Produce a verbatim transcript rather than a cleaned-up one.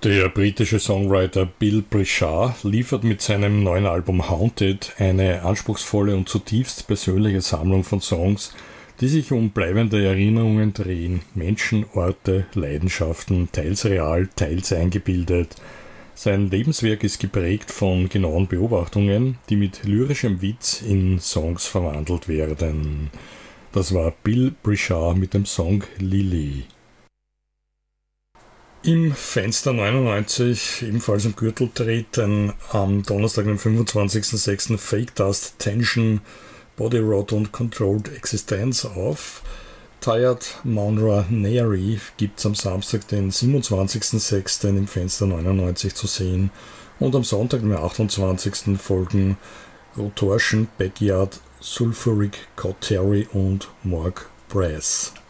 Der britische Songwriter Bill Brishard liefert mit seinem neuen Album Haunted eine anspruchsvolle und zutiefst persönliche Sammlung von Songs, die sich um bleibende Erinnerungen drehen, Menschen, Orte, Leidenschaften, teils real, teils eingebildet. Sein Lebenswerk ist geprägt von genauen Beobachtungen, die mit lyrischem Witz in Songs verwandelt werden. Das war Bill Brishard mit dem Song Lily. Im Fenster neunundneunzig, ebenfalls im Gürtel, treten am Donnerstag, dem fünfundzwanzigsten sechsten Fake Dust, Tension, Body Rot und Controlled Existence auf. Tired Monra Neri gibt es am Samstag, den siebenundzwanzigsten sechsten im Fenster neunundneunzig zu sehen. Und am Sonntag, dem achtundzwanzigsten folgen Rotortion, Backyard, Sulfuric, Cotterry und Morg Brass.